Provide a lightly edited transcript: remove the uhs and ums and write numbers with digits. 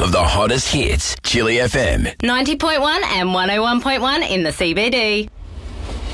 of the hottest hits. Chili FM. 90.1 and 101.1 in the CBD.